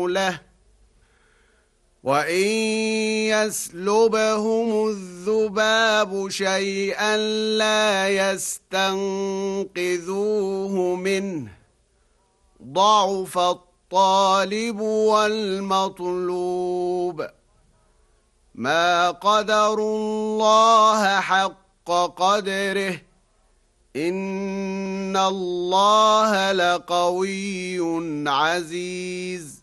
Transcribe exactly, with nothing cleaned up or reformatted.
له وإن يسلبهم الذباب شيئا لا يستنقذوه منه ضعف الطالب والمطلوب ما قدروا الله حق قدره إن الله لقوي عزيز